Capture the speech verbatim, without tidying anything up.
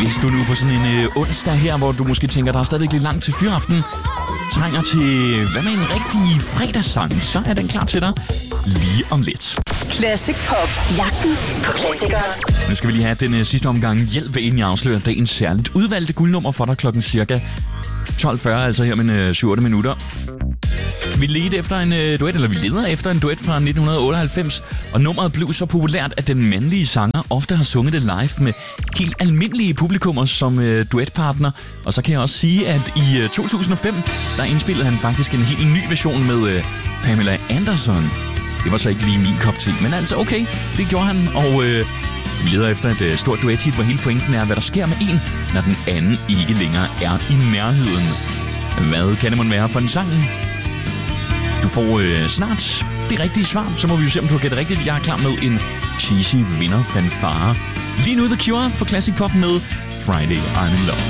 Hvis du nu på sådan en øh, onsdag her, hvor du måske tænker, der er stadig lidt langt til fyraften, trænger til, hvad med en rigtig fredagssang, så er den klar til dig lige om lidt. Classic Pop. Jagten på klassikere. Nu skal vi lige have den øh, sidste omgang hjælp, inden jeg afslører dagens særligt udvalgte guldnummer for dig klokken cirka tolv fyrre, altså her med øh, syv otte minutter. Vi ledte efter en øh, duet, eller vi leder efter en duet fra nitten otteoghalvfems, og nummeret blev så populært, at den mandlige sanger ofte har sunget det live med helt almindelige publikummer som øh, duetpartner. Og så kan jeg også sige, at i øh, to tusind og fem, der indspillede han faktisk en helt ny version med øh, Pamela Anderson. Det var så ikke lige min kop te, men altså okay, det gjorde han, og øh, vi leder efter et øh, stort duet-hit, hvor hele pointen er, hvad der sker med en, når den anden ikke længere er i nærheden. Hvad kan det måtte være for en sang? Du får øh, snart det rigtige svar, så må vi jo se, om du har gættet rigtigt. Jeg er klar med en cheesy vinder-fanfare. Lige nu The Cure på Classic Pop med Friday I'm in Love.